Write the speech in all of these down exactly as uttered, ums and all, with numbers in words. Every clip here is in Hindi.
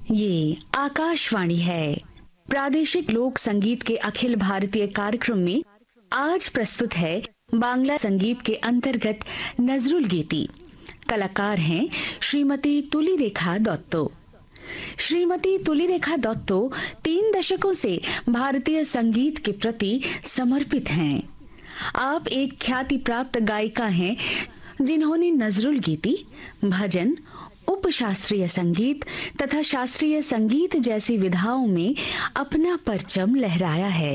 ये आकाशवाणी है। प्रादेशिक लोक संगीत के अखिल भारतीय कार्यक्रम में आज प्रस्तुत है बांग्ला संगीत के अंतर्गत नजरुल गीति। कलाकार हैं श्रीमती तुलिरेखा दत्तो। श्रीमती तुलिरेखा दत्तो तीन दशकों से भारतीय संगीत के प्रति समर्पित हैं। आप एक ख्याति प्राप्त गायिका हैं जिन्होंने नजरुल गीति, भजन, उपशास्त्रीय संगीत तथा शास्त्रीय संगीत जैसी विधाओं में अपना परचम लहराया है।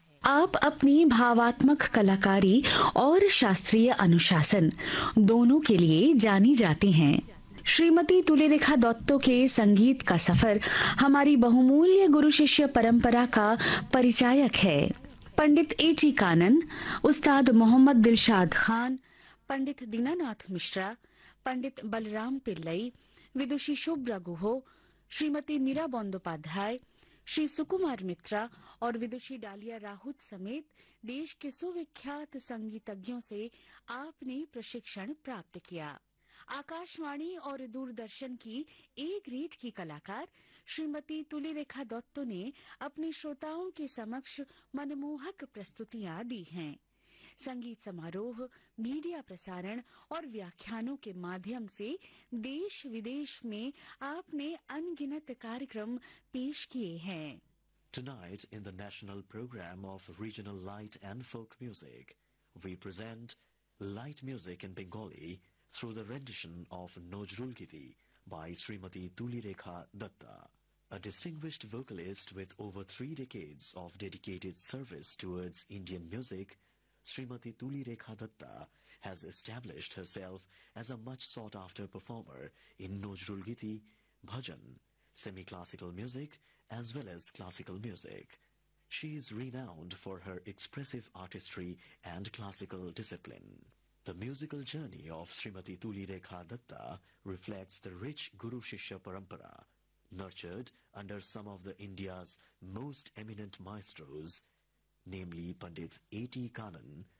आप अपनी भावात्मक कलाकारी और शास्त्रीय अनुशासन दोनों के लिए जानी जाती हैं। श्रीमती तुलिरेखा दत्तो के संगीत का सफर हमारी बहुमूल्य गुरु शिष्य परंपरा का परिचायक है। पंडित ए टी कानन, उस्ताद मोहम्मद दिलशाद खान, पंडित दीनानाथ मिश्रा, पंडित बलराम पिल्लई, विदुषी शुभ्रा गुहो, श्रीमती मीरा बंदोपाध्याय, श्री सुकुमार मित्रा और विदुषी डालिया राहुत समेत देश के सुविख्यात संगीतज्ञों से आपने प्रशिक्षण प्राप्त किया। आकाशवाणी और दूरदर्शन की ए ग्रेड की कलाकार श्रीमती तुलिरेखा दत्तो ने अपने श्रोताओं के समक्ष मनमोहक प्रस्तुतियां दी हैं। संगीत समारोह, मीडिया प्रसारण और व्याख्यानों के माध्यम से देश विदेश में आपने अनगिनत कार्यक्रम पेश किए हैं। Tonight in the national program of regional light and folk music, we present light music in Bengali through the rendition of Nojrul Giti by Srimati Tulirekha Datta. A distinguished vocalist with over three decades of dedicated service towards Indian music, Srimati Tulirekha Datta has established herself as a much sought-after performer in Nojrul Giti, bhajan, semi-classical music as well as classical music. She is renowned for her expressive artistry and classical discipline. The musical journey of Srimati Tulirekha Datta reflects the rich Guru Shishya Parampara, nurtured under some of the India's most eminent maestros, namely Pandit A T Kanan,